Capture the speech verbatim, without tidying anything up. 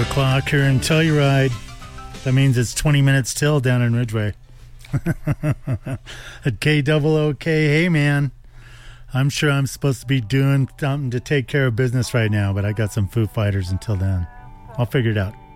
o'clock here in Telluride. That means it's twenty minutes till down in Ridgeway. At K O O K, hey man, I'm sure I'm supposed to be doing something to take care of business right now, but I got some Foo Fighters until then. I'll figure it out.